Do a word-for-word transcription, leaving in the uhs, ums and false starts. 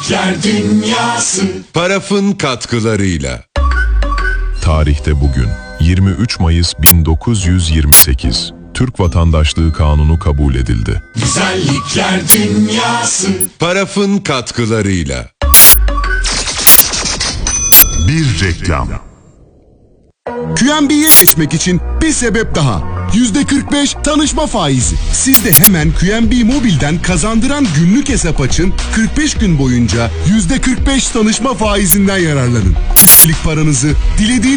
Güzellikler Dünyası. Paraf'ın katkılarıyla. Tarihte bugün yirmi üç Mayıs bin dokuz yüz yirmi sekiz. Türk Vatandaşlığı Kanunu kabul edildi. Güzellikler Dünyası. Paraf'ın katkılarıyla. Bir reklam. Q N B'ye geçmek için bir sebep daha. yüzde kırk beş tanışma faizi. Siz de hemen Q N B Mobil'den kazandıran günlük hesap açın, kırk beş gün boyunca yüzde kırk beş tanışma faizinden yararlanın. Lik paranızı dilediğiniz